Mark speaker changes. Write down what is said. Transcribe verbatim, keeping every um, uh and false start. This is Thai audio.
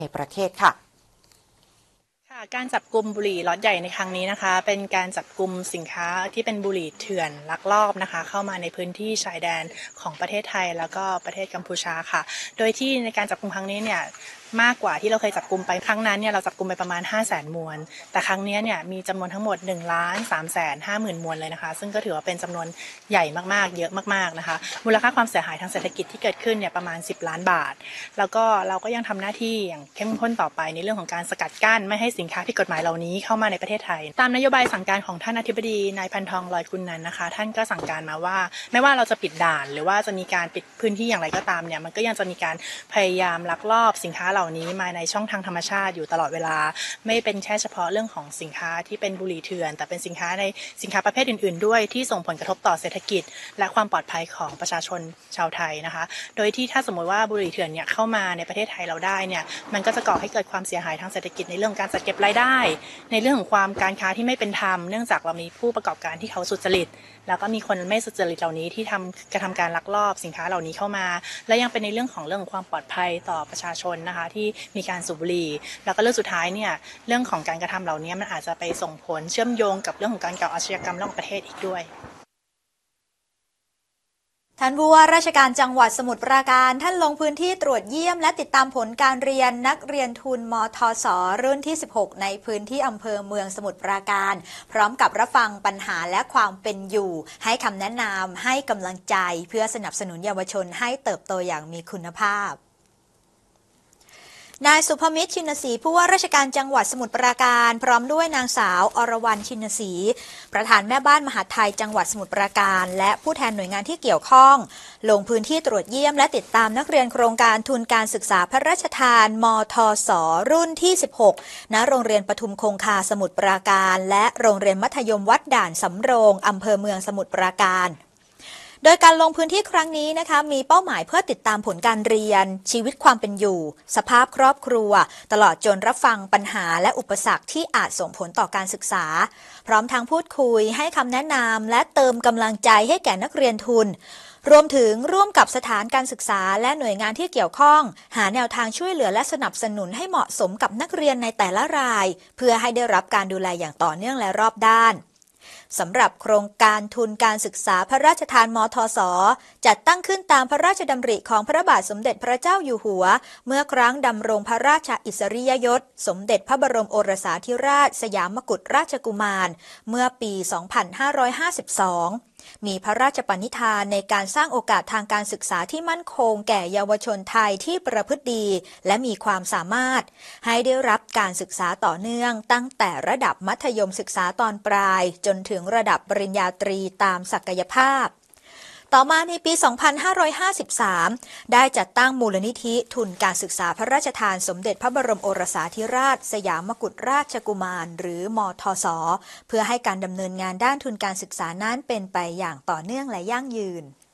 Speaker 1: ในประเทศค่ะ
Speaker 2: การจับกลุ่มบุหรี่ล็อตใหญ่ในครั้งนี้นะคะเป็นการจับกลุ่มสินค้าที่เป็นบุหรี่เถื่อนลักลอบนะคะเข้ามาในพื้นที่ชายแดนของประเทศไทยแล้วก็ประเทศกัมพูชาค่ะโดยที่ในการจับกลุ่มครั้งนี้เนี่ยมากกว่าที่เราเคยจับกลุ่มไปครั้งนั้นเนี่ยเราจับกลุ่มไปประมาณ ห้าแสน มวลแต่ครั้งนี้เนี่ยมีจำนวนทั้งหมด หนึ่งล้านสามแสนห้าหมื่น มวลเลยนะคะซึ่งก็ถือว่าเป็นจำนวนใหญ่มากๆเยอะมากๆนะคะมูลค่าความเสียหายทางเศรษฐกิจที่เกิดขึ้นเนี่ยประมาณสิบล้านบาทแล้วก็เราก็ยังทำหน้าที่อย่างเข้มข้นต่อไปในเรื่องของการสกัดกั้นไม่ให้สินค้าผิดกฎหมายเหล่านี้เข้ามาในประเทศไทยตามนโยบายสั่งการของท่านอธิบดีนายพันทองลอยกุลนันท์นะคะท่านก็สั่งการมาว่าไม่ว่าเราจะปิดด่านหรือว่าจะมีการปิดพื้นที่อย่างไรก็ตามเนี่ยมันก็ยังจะมีการพยายามลักลอบสินค้าเหล่านี้มาในช่องทางธรรมชาติอยู่ตลอดเวลาไม่เป็นแค่เฉพาะเรื่องของสินค้าที่เป็นบุหรี่เถื่อนแต่เป็นสินค้าในสินค้าประเภทอื่นๆด้วยที่ส่งผลกระทบต่อเศรษฐกิจและความปลอดภัยของประชาชนชาวไทยนะคะโดยที่ถ้าสมมติว่าบุหรี่เถื่อนเนี่ยเข้ามาในประเทศไทยเราได้เนี่ยมันก็จะก่อให้เกิดความเสียหายทางเศรษฐกิจในเรื่องการจัดเก็บรายได้ในเรื่องของความการค้าที่ไม่เป็นธรรมเนื่องจากเรามีผู้ประกอบการที่เขาสุจริตแล้วก็มีคนไม่สุจริตเหล่านี้ที่ทำกระทำการลักลอบสินค้าเหล่านี้เข้ามาและยังเป็นในเรื่องของเรื่องของความปลอดภัยต่อประชาชนนะคะที่มีการสูบบุหรี่แล้วก็เรื่องสุดท้ายเนี่ยเรื่องของการกระทำเหล่านี้มันอาจจะไปส่งผลเชื่อมโยงกับเรื่องของการก่ออาชญากรรมระหว่างประเทศอีกด้วย
Speaker 3: ท่านผู้ว่าราชการจังหวัดสมุทรปราการท่านลงพื้นที่ตรวจเยี่ยมและติดตามผลการเรียนนักเรียนทุนมทสรุ่นที่สิบหกในพื้นที่อำเภอเมืองสมุทรปราการพร้อมกับรับฟังปัญหาและความเป็นอยู่ให้คำแนะนำให้กำลังใจเพื่อสนับสนุนเยาวชนให้เติบโตอย่างมีคุณภาพนายสุภมิตรชินศรีผู้ว่าราชการจังหวัดสมุทรปราการพร้อมด้วยนางสาวอรวรรณชินศรีประธานแม่บ้านมหาดไทยจังหวัดสมุทรปราการและผู้แทนหน่วยงานที่เกี่ยวข้องลงพื้นที่ตรวจเยี่ยมและติดตามนักเรียนโครงการทุนการศึกษาพระราชทานมทสรุ่นที่สิบหกณโรงเรียนปทุมคงคาสมุทรปราการและโรงเรียนมัธยมวัดด่านสำโรงอำเภอเมืองสมุทรปราการโดยการลงพื้นที่ครั้งนี้นะคะมีเป้าหมายเพื่อติดตามผลการเรียนชีวิตความเป็นอยู่สภาพครอบครัวตลอดจนรับฟังปัญหาและอุปสรรคที่อาจส่งผลต่อการศึกษาพร้อมทั้งพูดคุยให้คำแนะนำและเติมกำลังใจให้แก่นักเรียนทุนรวมถึงร่วมกับสถานการศึกษาและหน่วยงานที่เกี่ยวข้องหาแนวทางช่วยเหลือและสนับสนุนให้เหมาะสมกับนักเรียนในแต่ละรายเพื่อให้ได้รับการดูแลอย่างต่อเนื่องและรอบด้านสำหรับโครงการทุนการศึกษาพระราชทานมทสจัดตั้งขึ้นตามพระราชดำริของพระบาทสมเด็จพระเจ้าอยู่หัวเมื่อครั้งดำรงพระราชอิสริยยศสมเด็จพระบรมโอรสาธิราชสยามกุฎราชกุมารเมื่อปี สองพันห้าร้อยห้าสิบสองมีพระราชปณิธานในการสร้างโอกาสทางการศึกษาที่มั่นคงแก่เยาวชนไทยที่ประพฤติดีและมีความสามารถให้ได้รับการศึกษาต่อเนื่องตั้งแต่ระดับมัธยมศึกษาตอนปลายจนถึงระดับปริญญาตรีตามศักยภาพต่อมาในปี สองพันห้าร้อยห้าสิบสาม ได้จัดตั้งมูลนิธิทุนการศึกษาพระราชทานสมเด็จพระบรมโอรสาธิราชสยามกุฎราชกุมารหรือมทสเพื่อให้การดำเนินงานด้านทุนการศึกษานั้นเป็นไปอย่างต่อเนื่องและยั่งยืน